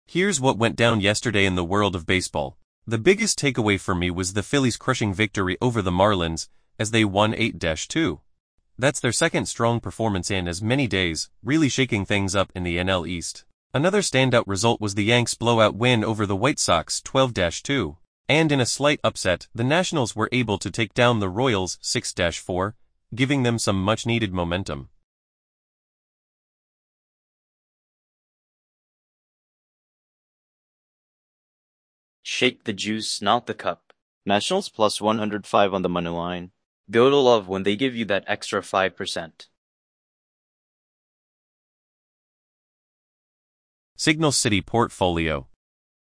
Here's what went down yesterday in the world of baseball. The biggest takeaway for me was the Phillies' crushing victory over the Marlins, as they won 8-2. That's their second strong performance in as many days, really shaking things up in the NL East. Another standout result was the Yanks' blowout win over the White Sox 12-2. And in a slight upset, the Nationals were able to take down the Royals 6-4, giving them some much-needed momentum. Shake the juice, not the cup. Nationals plus 105 on the money line. Go to love when they give you that extra 5%. Signal City Portfolio.